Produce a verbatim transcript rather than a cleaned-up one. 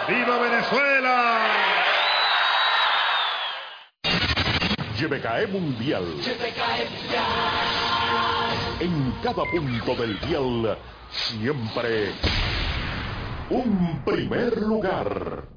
¡Viva Venezuela! Y B K E Mundial. En cada punto del dial, siempre un primer lugar.